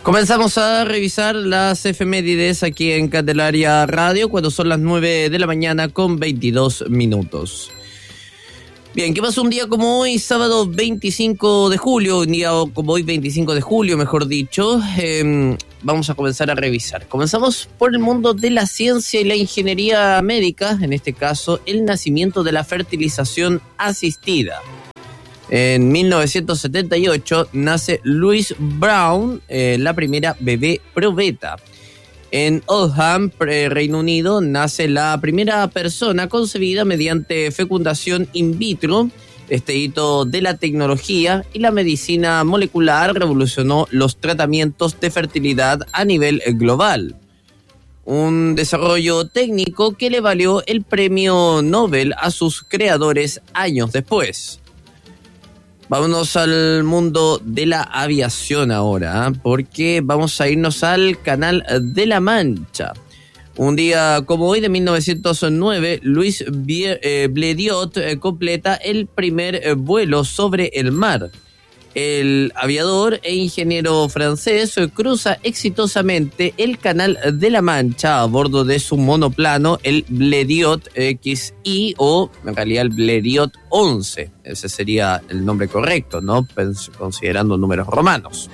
Comenzamos a revisar las efemérides aquí en Candelaria Radio cuando son las 9 de la mañana con 22 minutos. Bien, ¿qué pasó un día como hoy, sábado 25 de julio? Un día como hoy, 25 de julio, mejor dicho. Vamos a comenzar a revisar. Comenzamos por el mundo de la ciencia y la ingeniería médica, en este caso, el nacimiento de la fertilización asistida. En 1978 nace Louise Brown, la primera bebé probeta. En Oldham, Reino Unido, nace la primera persona concebida mediante fecundación in vitro. Este hito de la tecnología y la medicina molecular revolucionó los tratamientos de fertilidad a nivel global. Un desarrollo técnico que le valió el premio Nobel a sus creadores años después. Vámonos al mundo de la aviación ahora, porque vamos a irnos al Canal de la Mancha. Un día como hoy de 1909, Louis Blériot completa el primer vuelo sobre el mar. El aviador e ingeniero francés cruza exitosamente el Canal de la Mancha a bordo de su monoplano, el Blériot XI, o en realidad el Blériot 11. Ese sería el nombre correcto, ¿no? Considerando números romanos.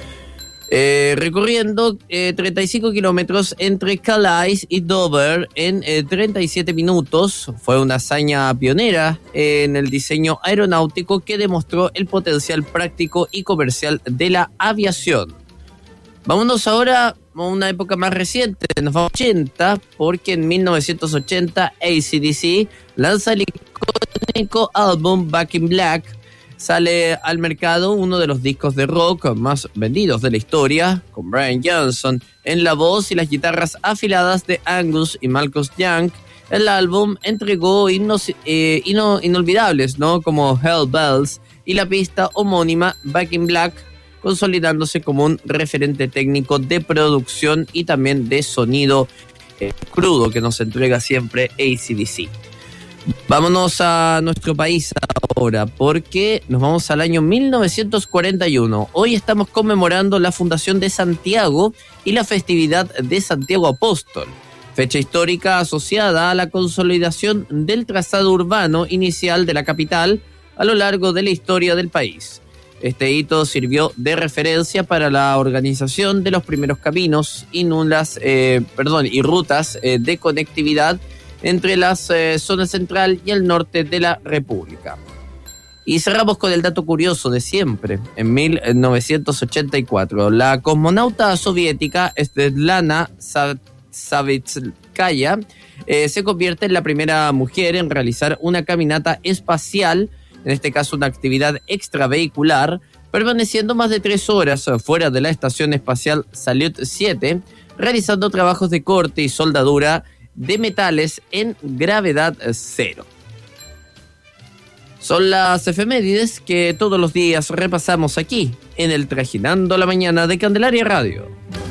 Recorriendo 35 kilómetros entre Calais y Dover en 37 minutos. Fue una hazaña pionera en el diseño aeronáutico que demostró el potencial práctico y comercial de la aviación. Vámonos ahora a una época más reciente, nos vamos a 80, porque en 1980 AC/DC lanza el icónico álbum Back in Black. Sale al mercado uno de los discos de rock más vendidos de la historia, con Brian Johnson en la voz y las guitarras afiladas de Angus y Malcolm Young. El álbum entregó himnos inolvidables, ¿no? Como Hell Bells y la pista homónima Back in Black, consolidándose como un referente técnico de producción y también de sonido crudo que nos entrega siempre AC/DC. Vámonos a nuestro país ahora, porque nos vamos al año 1941. Hoy estamos conmemorando la fundación de Santiago y la festividad de Santiago Apóstol, fecha histórica asociada a la consolidación del trazado urbano inicial de la capital a lo largo de la historia del país. Este hito sirvió de referencia para la organización de los primeros caminos y rutas de conectividad entre las zonas central y el norte de la República. Y cerramos con el dato curioso de siempre. En 1984, la cosmonauta soviética Svetlana Savitskaya se convierte en la primera mujer en realizar una caminata espacial, en este caso una actividad extravehicular, permaneciendo más de 3 horas fuera de la Estación Espacial Salyut 7, realizando trabajos de corte y soldadura de metales en gravedad cero. Son las efemérides que todos los días repasamos aquí en el Trajinando la Mañana de Candelaria Radio.